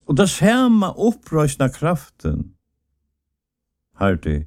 Och det samma upprösna kraften har det.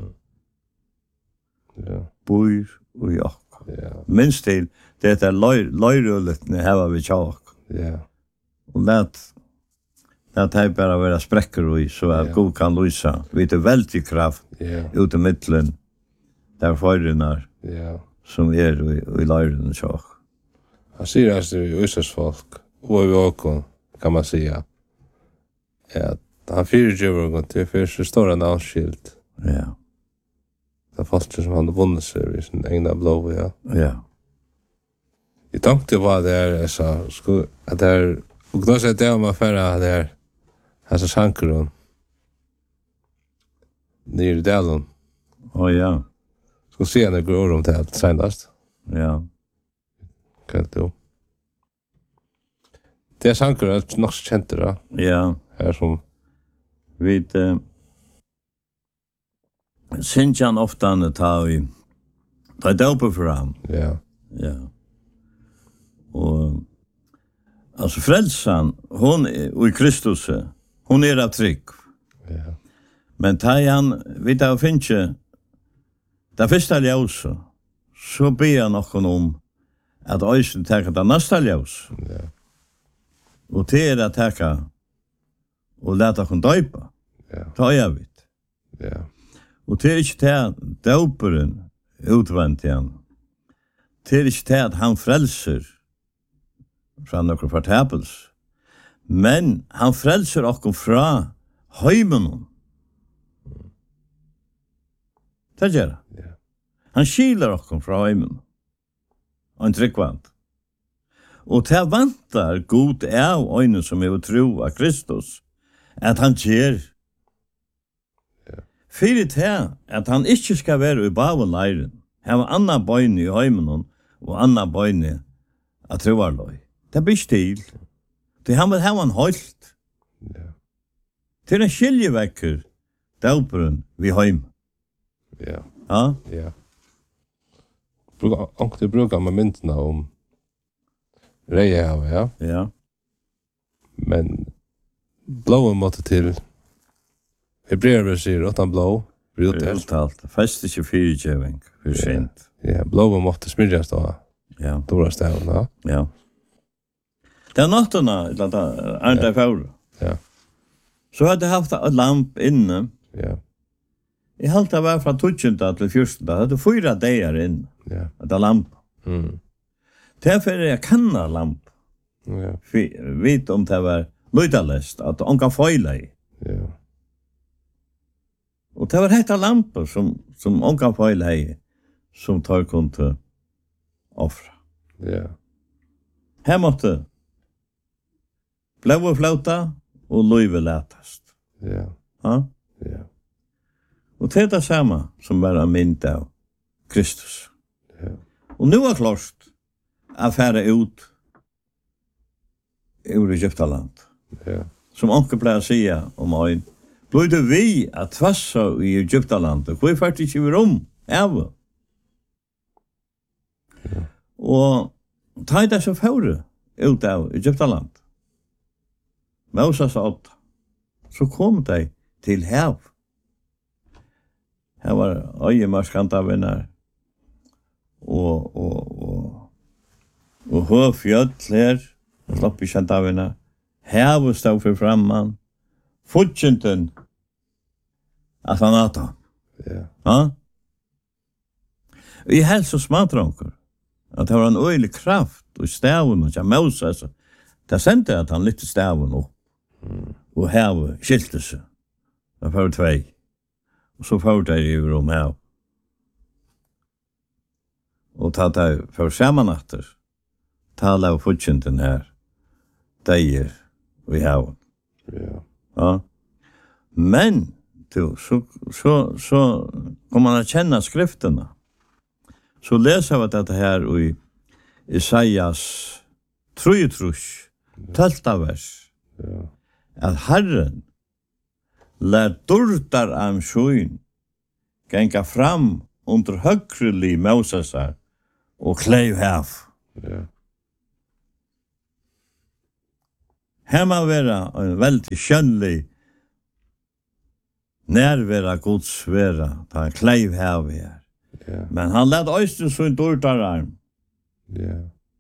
Ja. Bor och jag. Ja. Minst till det är löjrullet när här var vi tjak. Ja. Och det är bara vara spräckor i så att god kan lysa. Vi är väldigt kraft ut i mittlen där förrarna som är i löjren tjak. Han säger att det är Israels folk och i åkon kan man säga. Att han fyrdjöver gått till för så stora navnskilt. Ja. Det folk som han vunnit sig i sin egna blå, ja. Ja. Jag tänkte vad det är, så att det är, och då säger det om affären det är, alltså sankaron. Nere i Dalen. Ja. Ska se när det går om det senast. Ja. Kan du? Det är sankaron är nog känt då. Ja. Här som vid Sinjan ofta ta vi ta dopa fram. Ja. Ja. Och alltså frälsan hon i Kristus hon är av tryck. Ja. Men tajan vid av finche där första ljus så ber han någon om att ösen ta det nästa ljus. Ja. Och det är att ta och låta hon döpa. Ja. Ta jag vet. Ja. Och det är inte det doperen utvänt igen. Det är inte det att han frälser från några förtäpels. Men han frälser också från heimen. Det gör det. Ja. Han skilar också från heimen. Och en tryggvant. Och det vantar god av ögonen som är tro av Kristus. Att han ger fyrir det at han ikke skal være i bavenleiren, hava anna bøyne i heimen og anna bøyne at troarløy. Det blir stil. Det han vil hava en høylt. Ja. Det en skiljevekker dauperen vi heim. Ja. Ja? Ja. Det brukar man myntena om Reihav, ja. Ja. Men blåen måtte til Hebreer sier at han blå Uttalt. Fest ikke fyrirgjøving. For sent. Ja, blåen måtte smyrjas da. Ja. Dora stavn, ja. Ja. Det er nattena, Arnta Faure. Ja. Så hadde jeg haft en lamp inne. Ja. Jeg halte det var fra 20. til 14. Det hadde 4 dager inne. Ja. Det er lamp. Derfor er jeg kanna lamp. Ja. Vet om det var løydalest, at han kan feila i. Ja. Og det var hetta lamper som han kan feila i, som tar kunde offra. Ja. Her måtte blåa flauta og løyve lætast. Ja. Ja? Ja. Og det er det samme som var en mynd av Kristus. Ja. Og nu er klart at fære ut ur Egyptaland. Ja. Som onke pleier å si om øyn. Blod det vi at tvassa i Egyptaland, og hvor fært ikke vi rom, av. Ja. Og ta det så fære ut av Egyptaland. Moses åt, så kom de til hav. Her var øyemarskantavvinner og høfjøll her, slopp i kjentavvinner. Havet stod for framman. Fortjenten at han åt ham. Ja. Ja? I helse og smatronker, at det var en øyelig kraft og staven og Moses, det sendte at han lytte staven opp. Og havet skilte seg. Det var 2. Og så får det i rom hav. Og ta det for samanatter, tala av fortjenten her, deier og i havet. Ja. Ja. Men så kommer man att känna skrifterna. Så läser vi detta här i Isaias 12 vers. Ja. Att Herren lär durtar am sjön gänga fram under högreli Mosesar och kleiv hav. Ja. Her må være en veldig skjønnelig nærværa Guds vera, ta en kleiv her vi er. Ja. Men han led øysten sin dårtararm. Ja.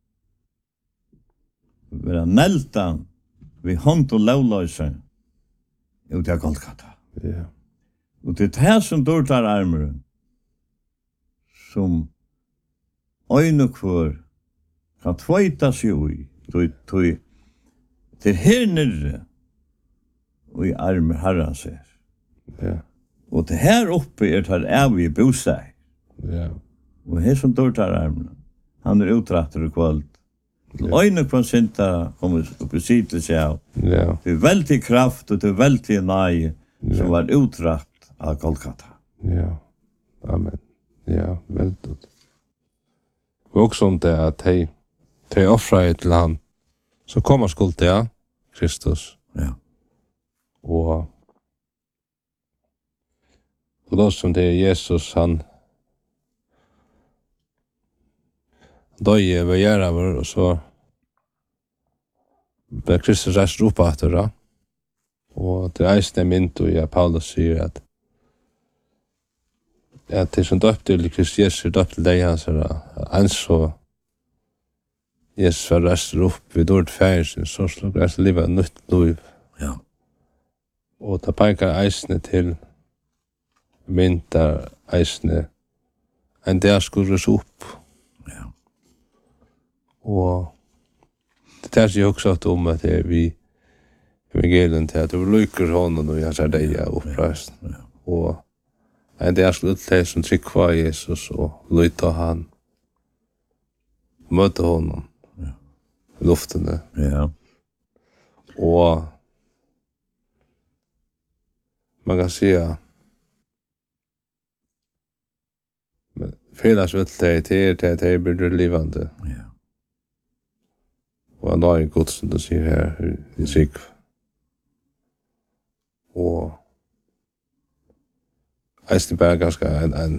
Vera neltan vi hånd og lovløse ut av Golgata. Ja. Og det er her som dårtararmeren som øynekvår kan tveita seg ui. Til her nere og i armer herran ser. Ja. Og til her oppe tar evig bostad. Ja. Og her som dårtararmeren, han utrattet og kvalt. Øynekvår sinta kommer opp i sidelse av. Ja. Det er veldig kraft og det er veldig nai som var utratt av Golgata. Ja. Amen. Ja, veldig. Og også om det at de offrer til han, så kommer skuld til han, Kristus. Ja. Og da som det er Jesus, han døye ved Gjeraver, og så ble Kristus reist opp etter det. Og det eisende mynd, og Paulus sier at det som døpt til Kristus Jesus, døpt til deg hans, anså Jesus var reist opp ved dårlig færelsen, så slår reist livet nytt liv. Ja. Og det peker eisende til mynda eisende en der skulle res opp. Ja. Og det er ikke også om at det er vi evangelien til at det lykker hånden og jeg ser deg oppreist. Ja. Og en der skulle til som trykker Jesus og lytte han møte honom i luftene. Ja. Og man kan si at Fela vill det blir livande. Ja. Och han har en god som du ser här i sig. Och det bara ganska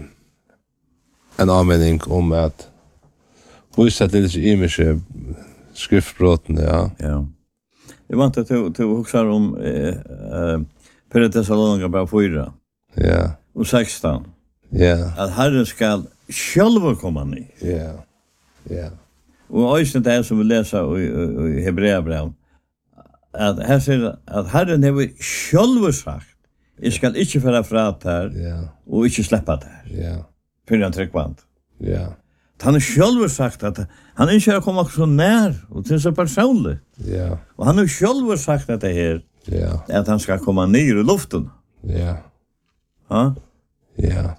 en anmelding om att vissa till sig image skriftbrotten, ja. Ja. Jag vant att du huxar om Peter Thessalonika bara 4 Ja. och 16. Ja. Att Herren skal själva komma ner. Ja. Ja. Och östen det som vi läser i Hebreerbrevet att här säger att Herren har själva sagt jag skal inte föra frat här Ja. och inte släppa det här. Ja. För en tryckband. Ja. Han har själva sagt att han inte har kommit så nær och till så personligt. Ja. Och han har själva sagt att det här Ja. att han ska komma ner i luften. Ja. Ja. Ja.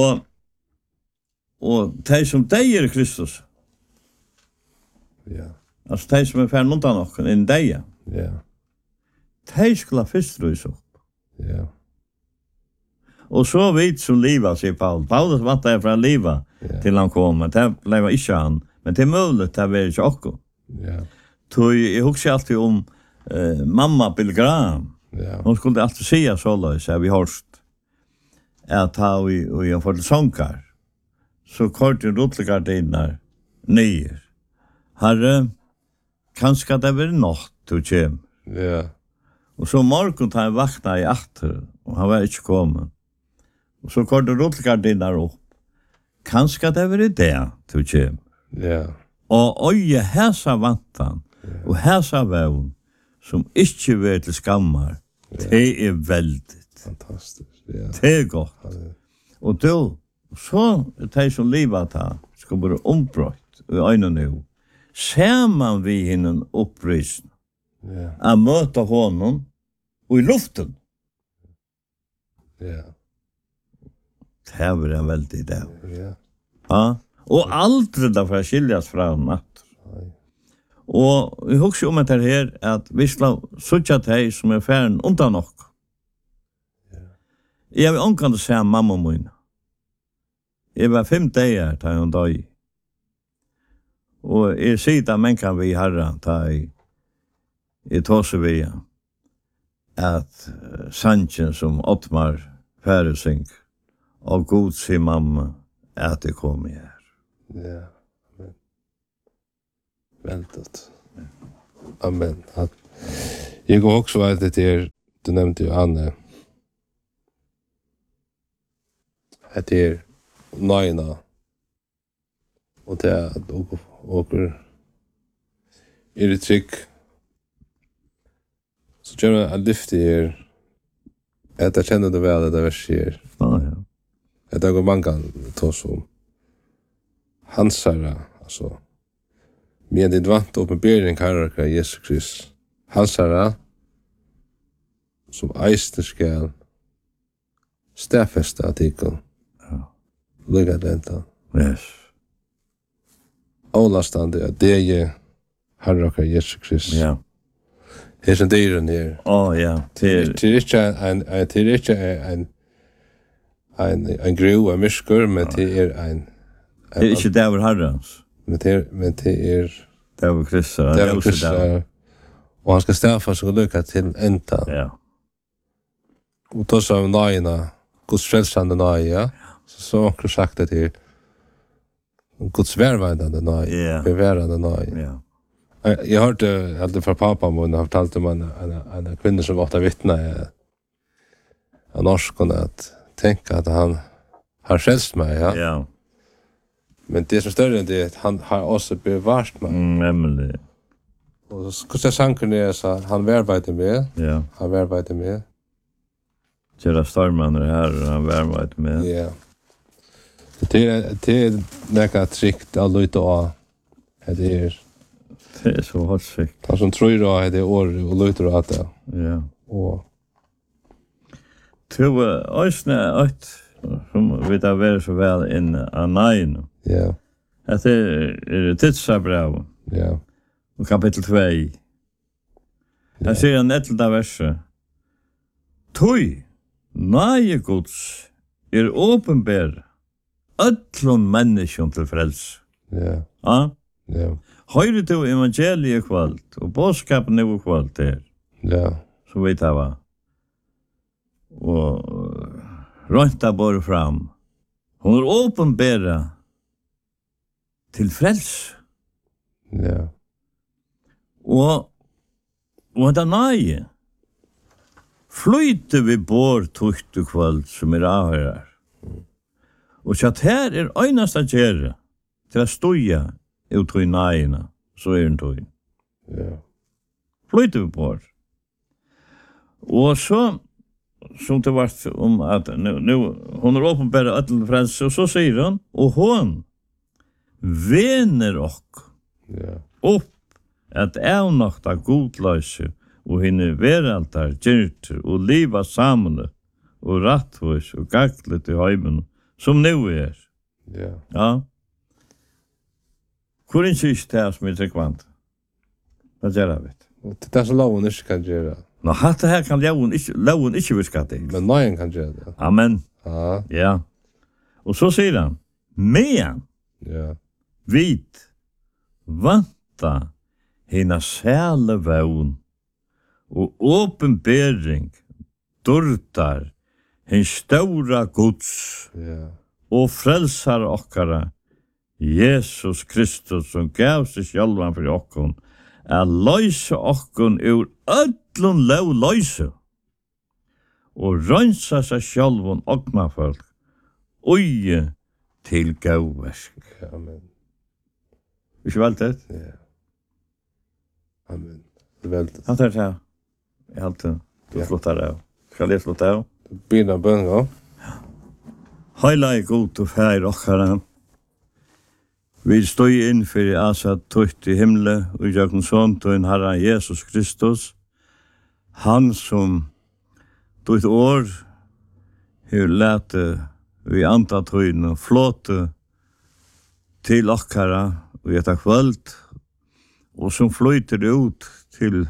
Och de som dejer Kristus. Ja. Alltså de som är färd undan och en deja. Ja. De skulle först röjs upp. Ja. Och så vet som liva, säger Paul. Paulus vant det från liva till han kom. Men det blev inte han. Men det är möjligt att det är inte också. Ja. Jag huxar alltid om mamma Bill Graham. Ja. Hon skulle alltid säga så, så vi hörst. Att ha och jag får till sångkar. Så kort i ruttlegardiner ner. Herre, kanskje det var natt du kjem. Ja. Og så morgen tar han vakna i atter, og han var ikke kommet. Og så kort i ruttlegardiner opp. Kanskje det var det du kjem. Ja. Og øye hæsa vantan, og hæsa vevn, som ikke vil til skammar, det er veldig. Fantastiskt. Ja. Det er godt. Og då, så de som livet ta, skal bli ombrott i øynene nu. Ser man vi henne opprisen, Ja. att möta honom och i luften. Ja. Det var en väldigt dag. Ja. Ja. Och aldrig där för att skiljas från natt. Och jag husker om det här att vi slår sucha dig som är färden undan nok. Jag vill omkant säga mamma min. Jag var 5 dagar till hon dög. Och jag säger att man kan vi herra ta i Torsevia att sanchen som Ottmar Färesink och god sin mamma att det kom här. Ja. Amen. Väldigt. Amen. Jag går också att det är, du nämnde ju Anne. Det är nöjna. Och det är att åker i det tryck. Så gör man att lyfta er. Att jag känner det väl att det är sker. Ja. Att det går många tar som hansara, alltså. Men det vant uppenbarelse karakter Jesus Kristus. Hansara som eisen skal stedfeste artikel. Ja. Lykke dette. Yes. Avlastande at det er Herre Jesus Kristus. Ja. Her som dyren her. Ja. Det er ikke en gru av mysker, men det er en... Det er ikke David Herrens. Men det er... David Kristus. David Kristus. Og han skal stedfeste seg og lykke til enda. Ja. Och då så nöjna Guds frälsande nöja så har sagt det till Guds värvande nöja bevarande nöja. Jag hörde alltid från pappa och han fortalte om en kvinna som var vittna en norskon att tänka att han har frälst mig, ja. Men det som större än det han har också bevarat mig. Nämligen. Och så skulle jag sanken är så han värvade med. Ja. Han värvade med. Kjæra stormen her, han värvat med. Ja. Det är näka tryckt all ut och det är så hårt sikt. Han som tror då är det år och lutar att det. Ja. Och to ösnä att som vi där var så väl in a nine. Ja. Det är tidsabrev. Ja. Och kapitel 2. Jag ser en ettelda verset. Tui, nage Guds, åpenbær, öllum menneskjum til frels. Ja. Ja? Ja. Høyre du evangeliet kvalt, og bådskapen er kvalt der. Ja. Så vet jeg hva. Og rønta bare fram. Hun åpenbæra til frels. Ja. Og det nage, flyter vi bor tukt og kvalt som avhører. Og så her øynast å gjøre til å støye ut i nægene, så den tog. Ja. Flyter vi bor. Og så, som det var om at nu hun åpenbæret øtlen frelse, og så sier hun, og hun vener okk opp at avnokta godløse og henne veraldar gyrter og liva samene og rattvis og gaglet i heimen som nu er. Ja. Ja. Hvor er ikke det som er tryggvant? Det gjør jeg vet. Det er så loven ikke kan gjøre. Nå, hatt det her kan loven ikke virke til. Men nøyen kan gjøre det. Amen. Ja. Ja. Og så sier han, men Ja. vit vanta hina sæle vevn og åpenbering durtar hin stora Guds Ja. og frelsar okkara Jesus Kristus som gav seg sjálvan for okkon løyse okkon ur öllum lov løyse og rønsa seg sjálvan okna folk oie til gauversk. Amen. Ikke vel det? Ja. Amen. Det er veldig. Han tar det her. Jeg halte du sluttar det av. Skal jeg slutte av? Begynner bønn, ja. Heila er god og fær okkara. Vi stod inn for asa tøyt i himle og jøkken sånn til en Herre Jesus Kristus. Han som tøyt år har lete vi anta tøyne flåte til okkara og etter kvöld og som flyter ut til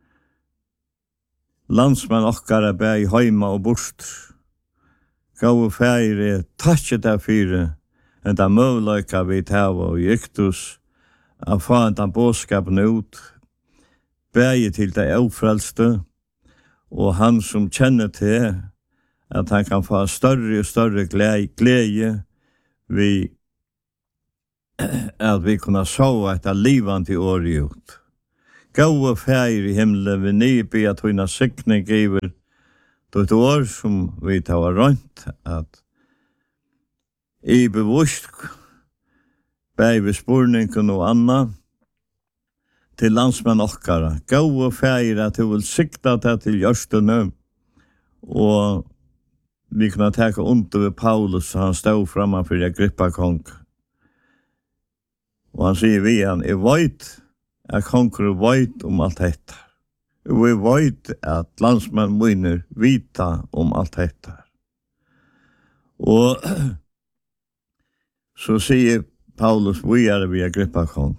landsmenn okkara bæg heima og bort. Gau fære takkje der fire enn da møvleika vi tava og giktus av faen den bådskapen ut bæg til det ofrelste og han som kjenner til at han kan få større og større glede vi at vi kunne så etter livan til året ut. Gåa fær i himmelen, vi nye be at høyna sikning giver då et år som vi tar rundt, at i bevust bæve spurningen og anna til landsmenn okkara. Gåa fær at du vil sikta deg til gjørstene, og vi kunne teka under ved Paulus, han stod framfor Agrippa kong. Og han sier vi han, jeg vet at konger vet om alt dette. Og jeg vet at landsmenn munner vita om alt dette. Og så sier Paulus, vi vi Agrippa kong.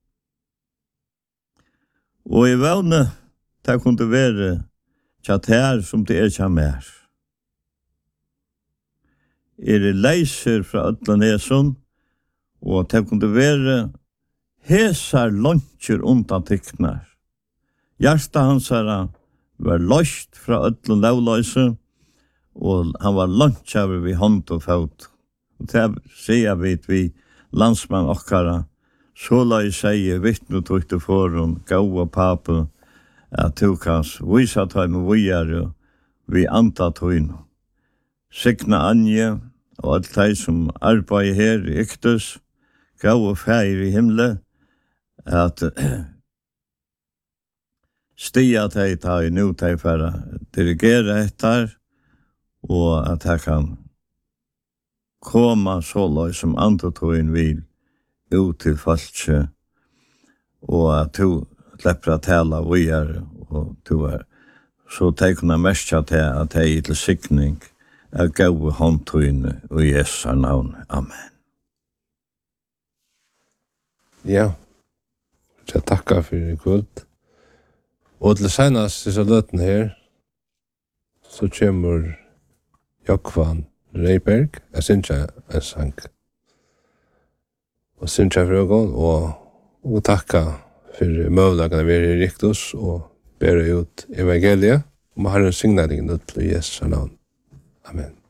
Og jeg vevne, det kunne være tjater som det kja mer. Det leiser fra Øtlaneson, og det kunne være hesar lunsjer undan tikknar. Hjersta hans var løst fra Øtlan lavløse, og han var lunsjer ved hånd og fot. Og det sier vi landsmann okkara, så la jeg sige vittne tøyte foran, gaua pape, at du kan vise tøy med vujere, vi anta tøyne. Signa Anje, og alt de som arbeider her i Iktus, gaua fær i himmelen, at stia teg ta i nu teg for å dirigere etter, og at jeg kan komme så løy som andre tøyen vil ut til folket, og at du slipper å tale videre, og du så teg kunne mestja til at jeg er til sikning av gode håndtøyene og i Jesu navn. Amen. Ja, jeg takker for det kvult. Og til senest disse løten her, så kommer Jokvan Reiberg, jeg synes jeg en sang. Og synes jeg for øynene, og takker for møvlagene vi i Riktus, og ber ut evangeliet, og vi har en signering ut til Jesu navn. Amen.